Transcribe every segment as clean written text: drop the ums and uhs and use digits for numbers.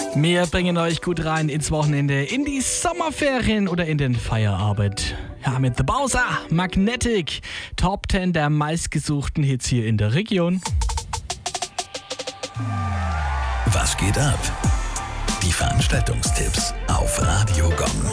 Wir bringen euch gut rein ins Wochenende, in die Sommerferien oder in den Feierabend. Ja, mit The Bowser, Magnetic, Top 10 der meistgesuchten Hits hier in der Region. Was geht ab? Die Veranstaltungstipps auf Radio Gong.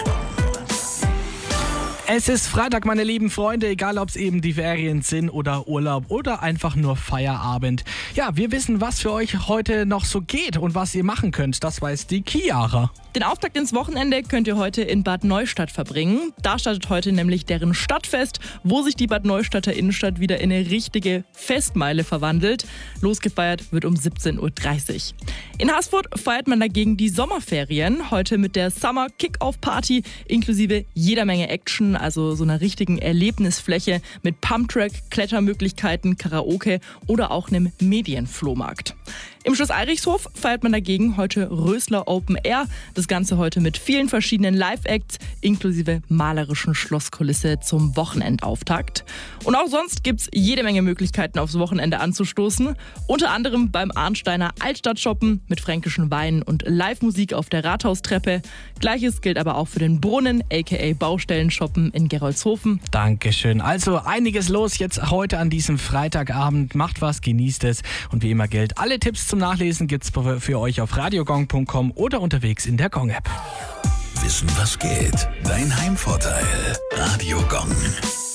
Es ist Freitag, meine lieben Freunde, egal ob es eben die Ferien sind oder Urlaub oder einfach nur Feierabend. Ja, wir wissen, was für euch heute noch so geht und was ihr machen könnt. Das weiß die Chiara. Den Auftakt ins Wochenende könnt ihr heute in Bad Neustadt verbringen. Da startet heute nämlich deren Stadtfest, wo sich die Bad Neustadter Innenstadt wieder in eine richtige Festmeile verwandelt. Losgefeiert wird um 17:30 Uhr. In Haßfurt feiert man dagegen die Sommerferien. Heute mit der Summer Kick-Off Party inklusive jeder Menge Action, also so einer richtigen Erlebnisfläche mit Pumptrack, Klettermöglichkeiten, Karaoke oder auch einem Medienflohmarkt. Im Schloss Eirichshof feiert man dagegen heute Rösler Open Air. Das Ganze heute mit vielen verschiedenen Live-Acts inklusive malerischen Schlosskulisse zum Wochenendauftakt. Und auch sonst gibt's jede Menge Möglichkeiten aufs Wochenende anzustoßen. Unter anderem beim Arnsteiner Altstadtshoppen mit fränkischen Weinen und Live-Musik auf der Rathaustreppe. Gleiches gilt aber auch für den Brunnen aka Baustellenshoppen in Gerolzhofen. Dankeschön. Also einiges los jetzt heute an diesem Freitagabend. Macht was, genießt es. Und wie immer gilt, alle Tipps zum Nachlesen gibt's für euch auf radiogong.com oder unterwegs in der Gong-App. Wissen, was geht? Dein Heimvorteil. Radio Gong.